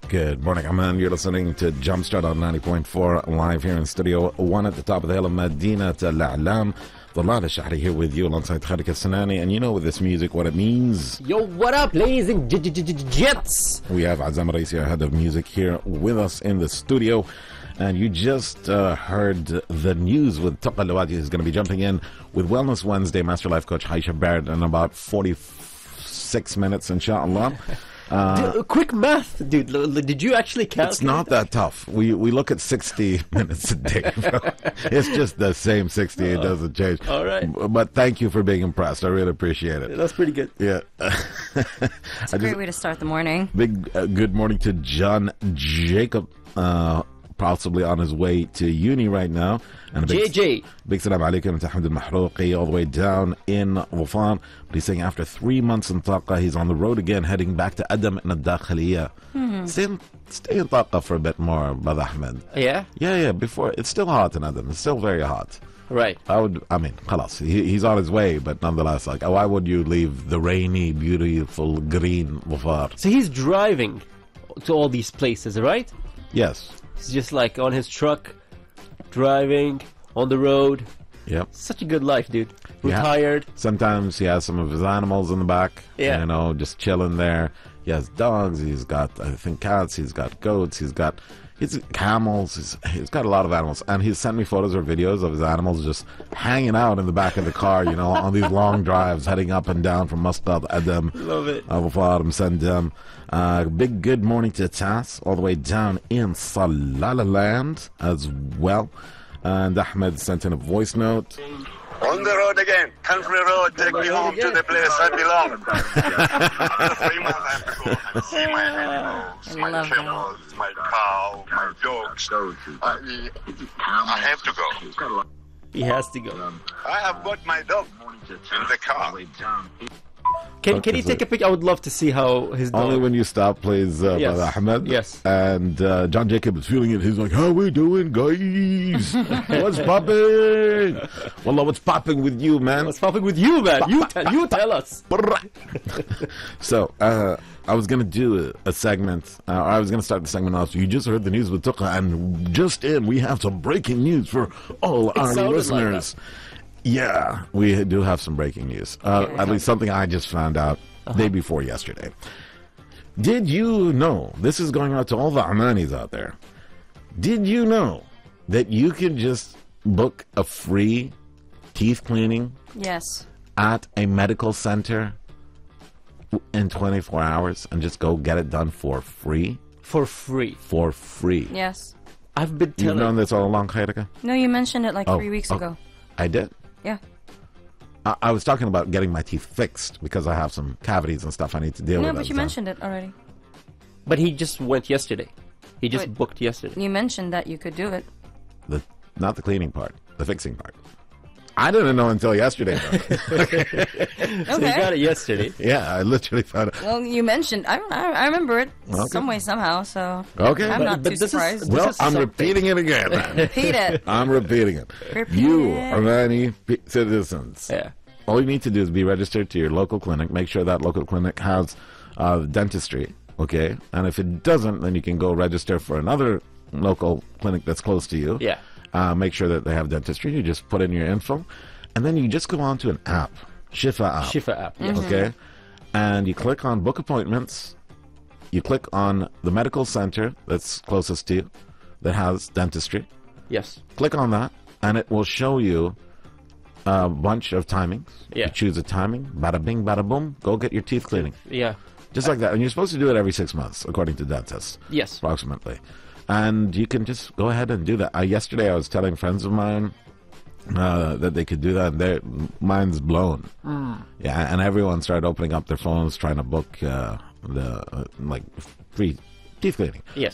Good morning, Amman. You're listening to Jumpstart on 90.4 live here in Studio 1 at the top of the hill of Madinat Al-A'lam. Dalal Al-Shahri here with you alongside Khalid Al-Sanani. And you know with this music what it means. Yo, what up, ladies and gents? We have Azam Raisi, our head of music, here with us in the studio. And you just heard the news with Tuqa Lawati, who's going to be jumping in with Wellness Wednesday, Master Life Coach Haisha Baird, in about 46 minutes, inshallah. Quick math, dude. Did you actually count? It's not that tough. We look at 60 minutes a day. It's just the same 60. It doesn't change. All right. But thank you for being impressed. I really appreciate it. That's pretty good. Yeah. It's a great way to start the morning. Big good morning to John Jacob, possibly on his way to uni right now. And a JJ. Big salam alaikum to Hamd al-Mahrouqi all the way down in Wafan. But he's saying after 3 months in Taqa, he's on the road again, heading back to Adam in Al-Dakhiliya. Stay in Taqa for a bit more, Brother Ahmed. Yeah? Yeah, before. It's still hot in Adam. It's still very hot. Right. Khalas, he's on his way, but nonetheless, like, why would you leave the rainy, beautiful, green Wafar? So he's driving to all these places, right? Yes. He's just like on his truck, driving on the road. Yep. Such a good life, dude. Yeah. Retired. Sometimes he has some of his animals in the back. Yeah. You know, just chilling there. He has dogs. He's got, I think, cats. He's got goats. He's got camels. He's got a lot of animals. And he's sent me photos or videos of his animals just hanging out in the back of the car, you know, on these long drives, heading up and down from Muscat, Adam. Love it. Wafar, Sandam. Big good morning to Tas, all the way down in Salaland as well. And Ahmed sent in a voice note. On the road again, country road, take me home to the place I belong. 3 months I have to go and see my animals, my camels, my cow, my dogs. I have to go. He has to go. I have got my dog in the car. Can you take a picture? I would love to see how his dog... Only when you stop, please, Yes. Brother Ahmed. Yes. And John Jacob is feeling it. He's like, how we doing, guys? What's popping? Wallah, what's popping with you, man? What's popping with you, man? You tell us. So, I was going to do a segment, or I was going to start the segment off. You just heard the news with Tuqa, and just in, we have some breaking news for all our listeners. Yeah, we do have some breaking news. At least something I just found out day before yesterday. Did you know, this is going out to all the Amanis out there, did you know that you can just book a free teeth cleaning Yes. at a medical center in 24 hours and just go get it done for free? For free. For free. Yes. I've been You've telling... known this all along, Khairika? No, you mentioned it like 3 weeks ago. I did? Yeah. I was talking about getting my teeth fixed because I have some cavities and stuff I need to deal with. No, but you mentioned it already. But he just went yesterday. He just Wait. booked yesterday. You mentioned that you could do it. Not the cleaning part, the fixing part. I didn't know until yesterday. So he got it yesterday. Yeah, I literally found it. Well, you mentioned. I remember it Okay. some way, somehow, so... Okay. I'm not But too this is- surprised. Well, is I'm something. repeating it again. Man. Repeat it. I'm repeating it. Repeat You, it. Irani citizens, Yeah. all you need to do is be registered to your local clinic. Make sure that local clinic has dentistry, okay? And if it doesn't, then you can go register for another local clinic that's close to you. Yeah. Make sure that they have dentistry. You just put in your info, and then you just go on to an app, Shifa app. Shifa app. Yes. Okay? And you click on book appointments. You click on the medical center that's closest to you that has dentistry. Yes. Click on that, and it will show you a bunch of timings. Yeah. You choose a timing, bada bing, bada boom, go get your teeth cleaning. Yeah. Just like that. And you're supposed to do it every 6 months, according to dentists, Yes. approximately. And you can just go ahead and do that. Yesterday, I was telling friends of mine that they could do that, and their mind's blown. Yeah, and everyone started opening up their phones, trying to book the free teeth cleaning. Yes.